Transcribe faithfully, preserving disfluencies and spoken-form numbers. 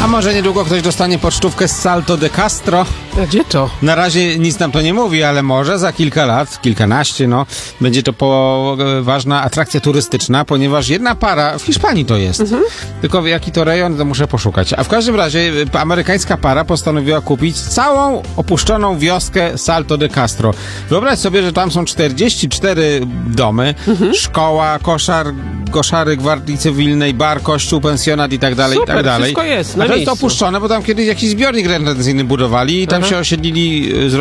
A może niedługo ktoś dostanie pocztówkę z Salto de Castro? A gdzie to? Na razie nic nam to nie mówi, ale może za kilka lat, kilkanaście, no, będzie to poważna atrakcja turystyczna, ponieważ jedna para, w Hiszpanii to jest, mhm. tylko jaki to rejon, to muszę poszukać. A w każdym razie amerykańska para postanowiła kupić całą opuszczoną wioskę Salto de Castro. Wyobraź sobie, że tam są czterdzieści cztery domy, mhm. szkoła, koszar, koszary gwardii cywilnej, bar, kościół, pensjonat i tak dalej, Super, i tak dalej. wszystko jest A na to jest miejscu. opuszczone, bo tam kiedyś jakiś zbiornik retencyjny budowali i tam Aha. się osiedlili